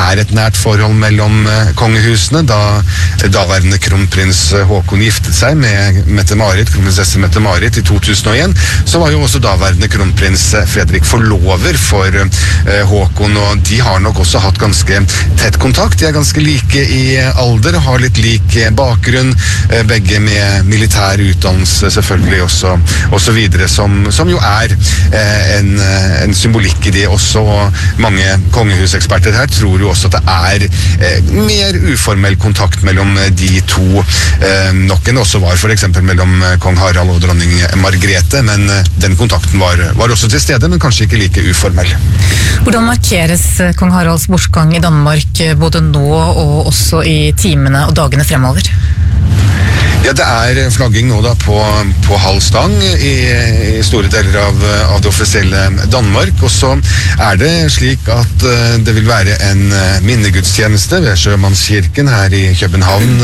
et nært forhold mellom kongehusene. Da daværende kronprins Håkon giftet seg med kronprinsesse Mette-Marit i 2001, så var jo også daværende kronprins Fredrik forlover for Håkon, og de har nok også hatt ganske tett kontakt. De er ganske like i alder, har litt lik bakgrunn, begge med militær utdannelse selvfølgelig også, og så videre, som jo er en symbolikk i det også. Mange kongehuseksperter her tror jo også at det er mer uformell kontakt mellom de to, nok enn også var for eksempel mellom kong Harald og dronning Margrethe, men den kontakten var også til stede, men kanskje ikke like uformell. Hvordan markeres kong Haralds bortgang i Danmark både nå og også i timene og dagene fremover? Ja, det er flagging nå da på halv stang i store deler av det offisielle Danmark, og så er det slik at det vil være en minnegudstjeneste ved Sjømannskirken her i København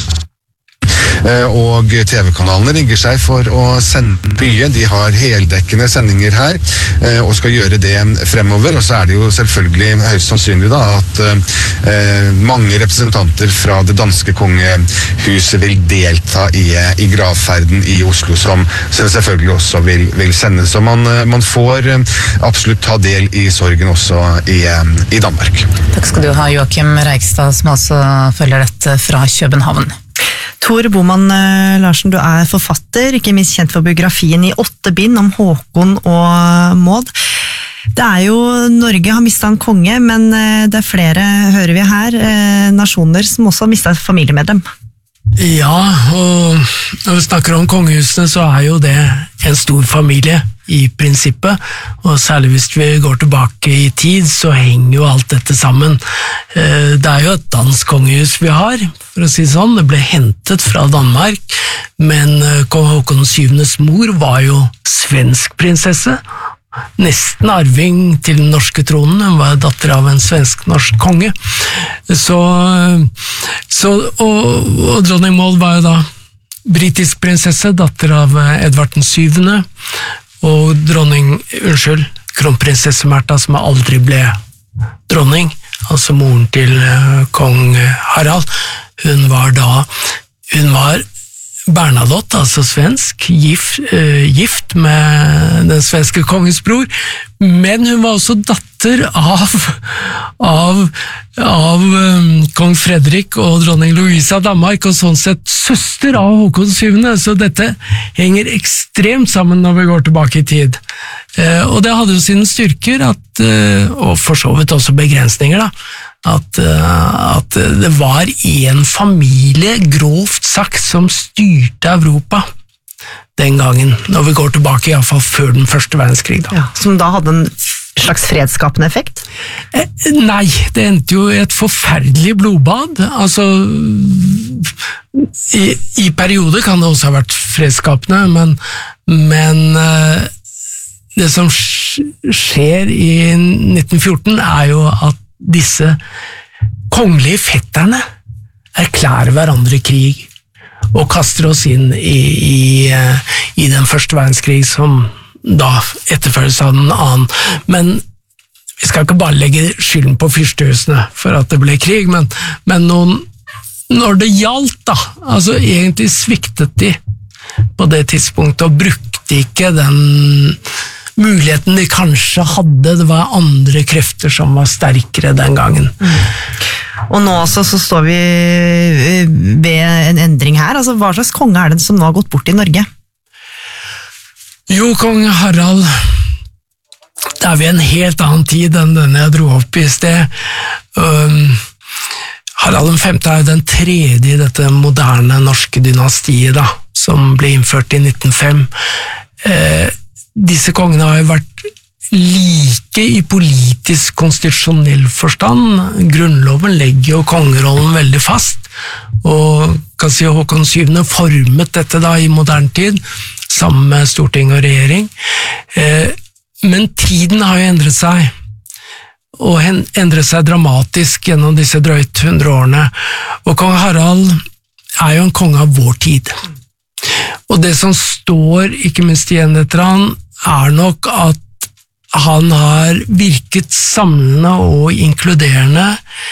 og TV-kanalene rigger seg for å sende mye. De har heldekkende sendinger her og skal gjøre det fremover, og så er det jo selvfølgelig høyst sannsynlig da at mange representanter fra det danske kongehuset vil delta i gravferden i Oslo, som selvfølgelig også vil sendes, så man får absolutt ta del i sorgen også i Danmark. Takk skal du ha, Joakim Reigstad, som altså følger dette fra København. Tor Boman Larsen, du er forfatter, ikke minst kjent for biografien i 8 bind om Håkon og Maud. Det er jo, Norge har mistet en konge, men det er flere, hører vi her, nasjoner som også har mistet et familiemedlem. Ja, og når vi snakker om kongehusene, så er jo det en stor familie i prinsippet, og særlig hvis vi går tilbake i tid, så henger jo alt dette sammen. Det er jo et dansk kongehus vi har, for å si sånn. Det ble hentet fra Danmark, men kong Håkon 7.s mor var jo svensk prinsesse, nesten arving til den norske tronen. Hun var datter av en svensk-norsk konge. Og dronning Maud var jo da britisk prinsesse, datter av Edvard den 7., og kronprinsesse Märtha, som aldri ble dronning, altså moren til kong Harald. Hun var Bernadotte, altså svensk, gift med den svenske kongens bror, men hun var også datter av kong Fredrik og dronning Louise av Danmark, og sånn sett søster av Håkon 7., så dette henger ekstremt sammen når vi går tilbake i tid. Og det hadde jo sine styrker, og for så vidt også begrensninger, da, at det var en familie, grovt sagt, som styrte Europa den gangen, når vi går tilbake i hvert fall før den første verdenskrig. Da. Ja, som da hadde en slags fredsskapende effekt? Nei, det endte jo i et forferdelig blodbad. Altså, i perioder kan det også ha vært fredsskapende, men det som skjer i 1914 er jo at disse kongelige fetterne erklærer hverandre krig og kaster oss inn i den første verdenskrig, som da etterfølges av den annen. Men vi skal ikke bare legge skylden på fyrstehusene for at det ble krig, men når det gjaldt da, altså egentlig sviktet de på det tidspunktet og brukte ikke den muligheten de kanskje hadde. Det var andre krefter som var sterkere den gangen. Og nå også så står vi ved en endring her. Altså, hva slags konge er det som nå har gått bort i Norge? Jo, kong Harald, det er vi en helt annen tid enn denne jeg dro opp i sted. Harald 5. er jo den tredje i dette moderne norske dynastiet, da, som ble innført i 1905. Disse kongene har jo vært like i politisk konstitusjonell forstand. Grunnloven legger jo kongerollen veldig fast, og kan si Håkon 7. formet dette da i moderne tid, sammen med storting og regjering. Men tiden har jo endret seg, og endret seg dramatisk gjennom disse drøyt 100 årene, og kong Harald er jo en konge av vår tid. Og det som står, ikke minst igjen etter han, er nok at han har virket samlende og inkluderende